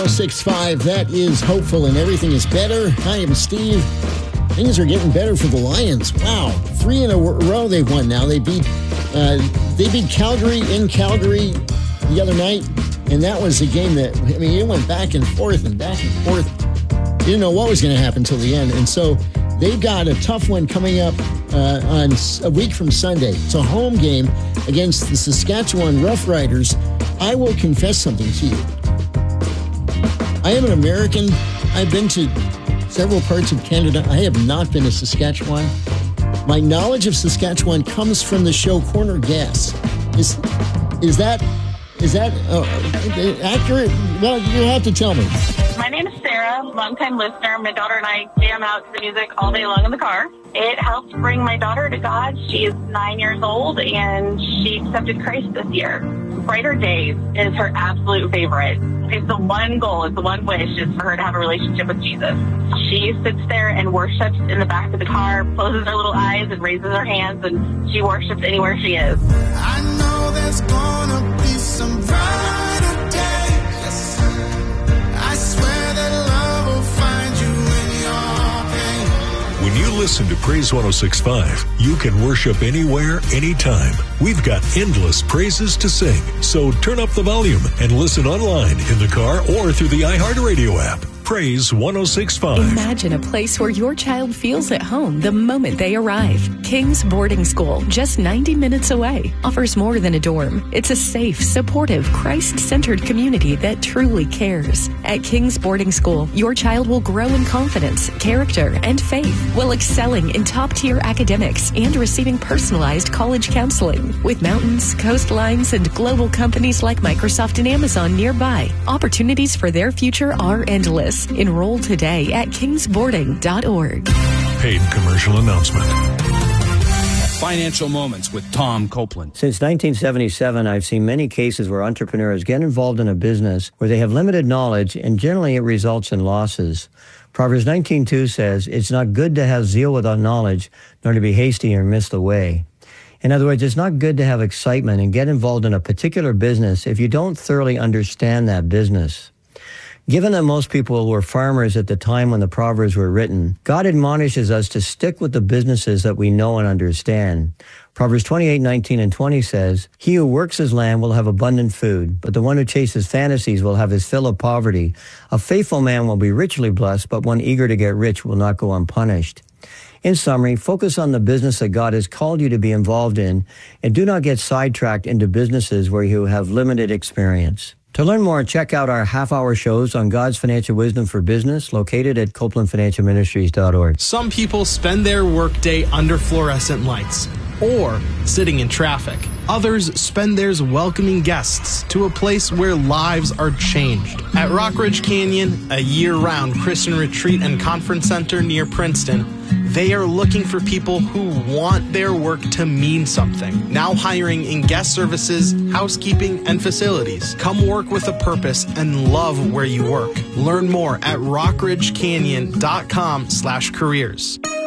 6-5, that is hopeful and everything is better. I am Steve. Things are getting better for the Lions. Wow. 3 in a row they've won now. They beat Calgary in Calgary the other night, and that was a game that, I mean, it went back and forth and back and forth. You didn't know what was going to happen until the end, and so they've got a tough one coming up on a week from Sunday. It's a home game against the Saskatchewan Roughriders. I will confess something to you. I am an American. I've been to several parts of Canada. I have not been to Saskatchewan. My knowledge of Saskatchewan comes from the show Corner Gas. Is that accurate? Well, you have to tell me. My name is Sarah, longtime listener. My daughter and I jam out to the music all day long in the car. It helped bring my daughter to God. She is 9 years old, and she accepted Christ this year. Brighter Days is her absolute favorite. It's the one goal, it's the one wish, is for her to have a relationship with Jesus. She sits there and worships in the back of the car, closes her little eyes and raises her hands, and she worships anywhere she is. I know there's gonna be some brighter days. I swear that love will find you in your pain. When you listen to Praise 106.5, you can worship anywhere, anytime. We've got endless praises to sing. So turn up the volume and listen online, in the car, or through the iHeartRadio app. Praise 106.5. Imagine a place where your child feels at home the moment they arrive. King's Boarding School, just 90 minutes away, offers more than a dorm. It's a safe, supportive, Christ-centered community that truly cares. At King's Boarding School, your child will grow in confidence, character, and faith, while excelling in top-tier academics and receiving personalized college counseling. With mountains, coastlines, and global companies like Microsoft and Amazon nearby, opportunities for their future are endless. Enroll today at kingsboarding.org. Paid commercial announcement. Financial Moments with Tom Copeland. Since 1977, I've seen many cases where entrepreneurs get involved in a business where they have limited knowledge, and generally it results in losses. Proverbs 19:2 says, "It's not good to have zeal without knowledge, nor to be hasty or miss the way." In other words, it's not good to have excitement and get involved in a particular business if you don't thoroughly understand that business. Given that most people were farmers at the time when the Proverbs were written, God admonishes us to stick with the businesses that we know and understand. Proverbs 28:19 and 20 says, "He who works his land will have abundant food, but the one who chases fantasies will have his fill of poverty. A faithful man will be richly blessed, but one eager to get rich will not go unpunished." In summary, focus on the business that God has called you to be involved in, and do not get sidetracked into businesses where you have limited experience. To learn more, check out our half-hour shows on God's Financial Wisdom for Business, located at CopelandFinancialMinistries.org. Some people spend their workday under fluorescent lights or sitting in traffic. Others spend theirs welcoming guests to a place where lives are changed. At Rockridge Canyon, a year-round Christian retreat and conference center near Princeton, they are looking for people who want their work to mean something. Now hiring in guest services, housekeeping, and facilities. Come work with a purpose and love where you work. Learn more at rockridgecanyon.com/careers.